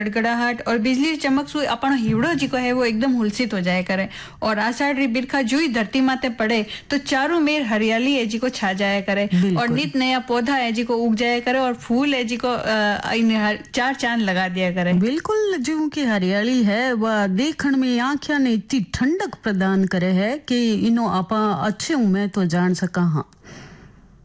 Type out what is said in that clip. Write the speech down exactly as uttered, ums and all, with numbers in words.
गड़गड़ाहट और बिजली चमक सु अपन हीवड़ो जी को है वो एकदम हुलसित हो जाए करे। और आषाढ़ री बिरखा जो ही धरती माते पड़े तो चारों मेर हरियाली है जी को छा जाया करे और नित नया पौधा है जी को उग जाया करे और फूल है जी को अ, इन हर- चार चांद लगा दिया करे। बिल्कुल जो की हरियाली है वह देखण में आंखिया ने इतनी ठंडक प्रदान करे है कि इनो आपा अच्छे में तो जान सका हाँ।